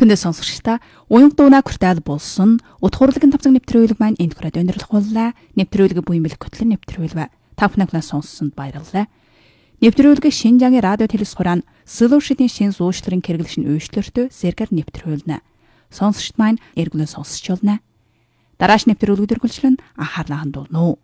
Хүндээ сонсогчдаа уянг дууна хүртэл болсон утгуурлаг тавцаг нэвтрүүлэг маань энд хүрээд өндөрлөх боллоо. Нэвтрүүлэг буймэл көтлөн нэвтрүүлвэ. Та бүхнээс сонссонд баярлалаа. Нэвтрүүлэг Шинжаагийн радио телевиз хураан Solution-ийн шин зуушларын хэрэглэшин үйлчлэртөө зэргээр нэвтрүүлнэ. Сонсогчд маань эргүүлэн сонсч болно. Дарааш нэвтрүүлэг дөрвөлжлөн анхаарлаа хандуулна уу.